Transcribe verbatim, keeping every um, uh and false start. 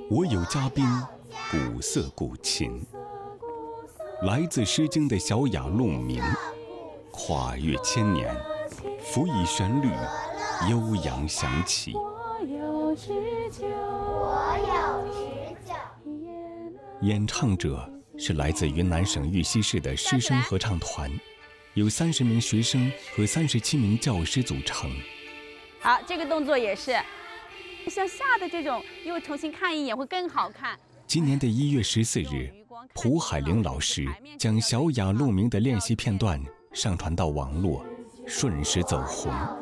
我有嘉宾，古色古琴，来自《诗经》的小雅鹿鸣，跨越千年，辅以旋律悠扬响起。我有持久，我有持久。演唱者是来自云南省玉溪市的师生合唱团，由三十名学生和三十七名教师组成。 好，这个动作也是。像下的这种，因为重新看一眼会更好看。 今年的一月十四日，蒲海玲老师将小雅鹿鸣的练习片段上传到网络，瞬时走红。